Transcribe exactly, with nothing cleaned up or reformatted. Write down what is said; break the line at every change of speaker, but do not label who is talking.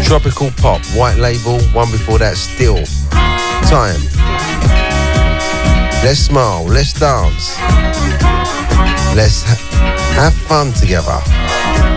Tropical Pop, White Label, one before that, Still. Time. Let's smile, let's dance. Let's ha- have fun together.